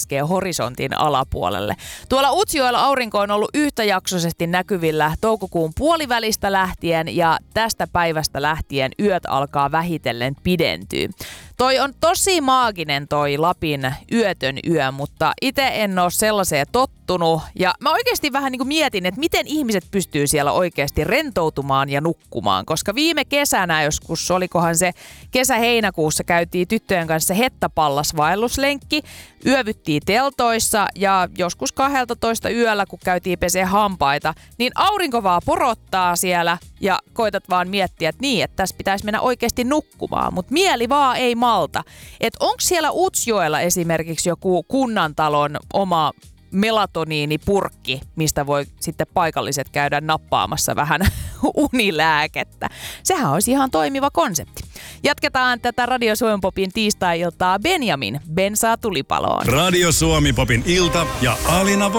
laskee horisontin alapuolelle. Tuolla Utsjoella aurinko on ollut yhtäjaksoisesti näkyvillä toukokuun puolivälistä lähtien ja tästä päivästä lähtien yöt alkaa vähitellen pidentyä. Toi on tosi maaginen toi Lapin yötön yö, mutta itse en ole sellaiseen tottunut. Ja mä oikeasti vähän niin kuin mietin, että miten ihmiset pystyy siellä oikeasti rentoutumaan ja nukkumaan. Koska viime kesänä joskus, olikohan se kesä-heinäkuussa, käytiin tyttöjen kanssa Hettapallas-vaelluslenkki. Yövyttiin teltoissa ja joskus 12 yöllä, kun käytiin pesee hampaita, niin aurinko vaan porottaa siellä ja koitat vaan miettiä, että niin, että tässä pitäisi mennä oikeasti nukkumaan. Mutta mieli vaan ei malta. Että onko siellä Utsjoella esimerkiksi joku kunnantalon oma melatoniinipurkki, mistä voi sitten paikalliset käydä nappaamassa vähän unilääkettä. Sehän olisi ihan toimiva konsepti. Jatketaan tätä Radio Suomi Popin tiistai-iltaa Benjamin Bensaa tulipaloon. Radio Suomi Popin ilta ja Alina